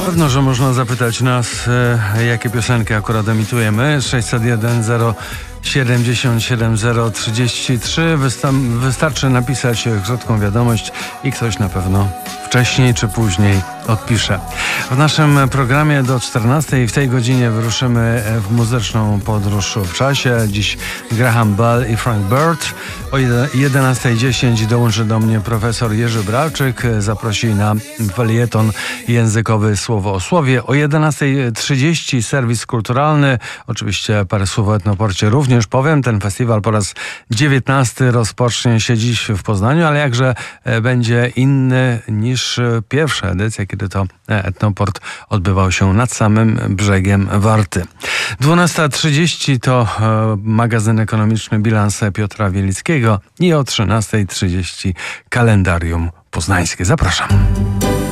Pewno, że można zapytać nas, jakie piosenki akurat emitujemy. 601 077 033. Wystarczy napisać krótką wiadomość i ktoś na pewno wcześniej czy później odpisze. W naszym programie do 14 w tej godzinie wyruszymy w muzyczną podróż w czasie. Dziś Graham Bell i Frank Bird. O 11:10 dołączy do mnie profesor Jerzy Brawczyk. Zaprosi na felieton językowy Słowo o Słowie. O 11:30 serwis kulturalny. Oczywiście parę słów o Etnoporcie również powiem. Ten festiwal po raz 19 rozpocznie się dziś w Poznaniu, ale jakże będzie inny niż pierwsza edycja, kiedy to Etnoport odbywał się nad samym brzegiem Warty. 12:30 to magazyn ekonomiczny Bilans Piotra Wielickiego i o 13:30 kalendarium poznańskie. Zapraszam.